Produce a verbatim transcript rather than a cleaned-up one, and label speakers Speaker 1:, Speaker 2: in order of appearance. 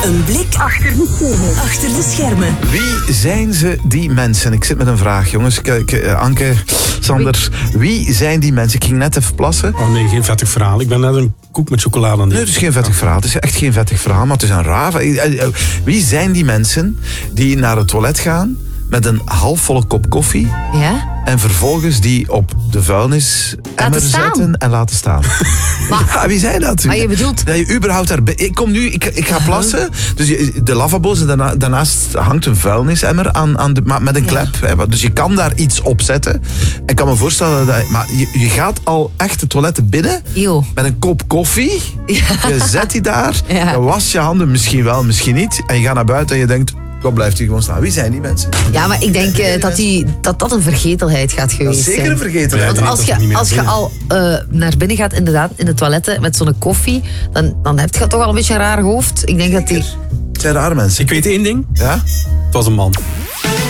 Speaker 1: Een blik achter de schermen. Achter de schermen.
Speaker 2: Wie zijn ze, die mensen? Ik zit met een vraag, jongens. Kijk, Anke, Sander. Wie zijn die mensen? Ik ging net even plassen.
Speaker 3: Oh nee, geen vettig verhaal. Ik ben net een koek met chocolade aan het
Speaker 2: Nee, het is geen vettig verhaal. Het is echt geen vettig verhaal, maar het is een raar. Wie zijn die mensen die naar het toilet gaan met een halfvolle kop koffie
Speaker 4: Ja?
Speaker 2: en vervolgens die op de vuilnisemmer zetten en laten staan?
Speaker 4: Maar,
Speaker 2: Ja, wie zijn dat?
Speaker 4: maar je bedoelt...
Speaker 2: Dat je überhaupt daar... Ik kom nu, ik, ik ga plassen. Dus je, de lavabo's en daarna, daarnaast hangt een vuilnisemmer aan, aan de, maar met een klep. Ja. Hè, dus je kan daar iets op zetten. Ik kan me voorstellen dat... Maar je, je gaat al echt de toiletten binnen
Speaker 4: Eeuw.
Speaker 2: met een kop koffie.
Speaker 4: Ja.
Speaker 2: Je zet die daar.
Speaker 4: Ja.
Speaker 2: Je was je handen misschien wel, misschien niet. En je gaat naar buiten en je denkt... Wat blijft hier gewoon staan? Wie zijn die mensen?
Speaker 4: Ja, maar ik denk uh, dat, die, dat dat een vergetelheid gaat
Speaker 2: Dat
Speaker 4: geweest
Speaker 2: is
Speaker 4: zijn.
Speaker 2: zeker een vergetelheid.
Speaker 4: Want als je, als je al uh, naar binnen gaat, inderdaad, in de toiletten met zo'n koffie, dan, dan heb je toch al een beetje een raar hoofd. Ik denk dat die...
Speaker 2: Het zijn rare mensen.
Speaker 3: Ik weet één ding.
Speaker 2: Ja?
Speaker 3: Het was een man.